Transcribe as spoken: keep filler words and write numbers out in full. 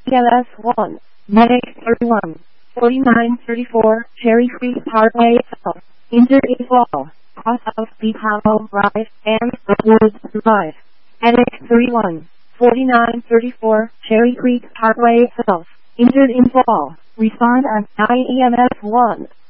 E M S one, Medic thirty-one, forty-nine thirty-four, Cherry Creek Parkway South, injured in fall, cross of Beach Hollow Drive, and Woods Drive. Medic thirty-one, forty-nine thirty-four, Cherry Creek Parkway South, injured in fall. Respond on nine E M S one.